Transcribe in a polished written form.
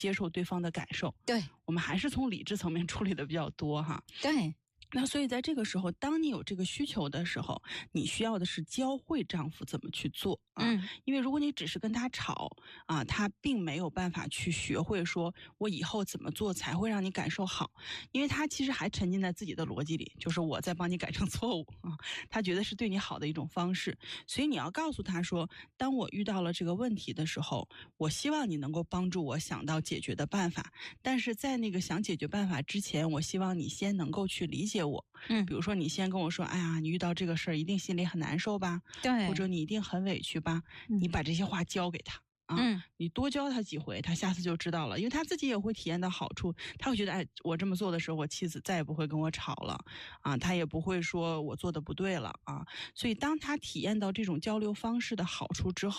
接受对方的感受。 对， 我们还是从理智层面处理的比较多哈。 对。 那所以在这个时候，当你有这个需求的时候，你需要的是教会丈夫怎么去做啊。因为如果你只是跟他吵啊，他并没有办法去学会说我以后怎么做才会让你感受好，因为他其实还沉浸在自己的逻辑里，就是我在帮你改正错误啊，他觉得是对你好的一种方式。所以你要告诉他说，当我遇到了这个问题的时候，我希望你能够帮助我想到解决的办法，但是在那个想解决办法之前，我希望你先能够去理解我。比如说你先跟我说，哎呀，你遇到这个事儿一定心里很难受吧， 对， 或者你一定很委屈吧，你把这些话教给他你多教他几回，他下次就知道了，因为他自己也会体验到好处，他会觉得，哎，我这么做的时候，我妻子再也不会跟我吵了啊，他也不会说我做的不对了啊。所以当他体验到这种交流方式的好处之后，